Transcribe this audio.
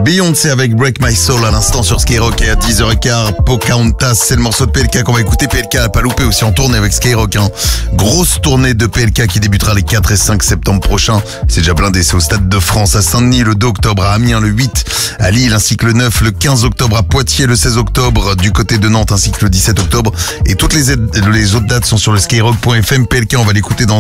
Beyoncé avec Break My Soul à l'instant sur Skyrock et à 10h15. Pocahontas, c'est le morceau de PLK qu'on va écouter. PLK n'a pas loupé aussi en tournée avec Skyrock. Grosse tournée de PLK qui débutera les 4 et 5 septembre prochains. C'est déjà blindé, c'est au Stade de France à Saint-Denis le 2 octobre, à Amiens le 8, à Lille ainsi que le 9, le 15 octobre à Poitiers, le 16 octobre du côté de Nantes ainsi que le 17 octobre. Et toutes les autres dates sont sur le skyrock.fm. PLK, on va l'écouter dans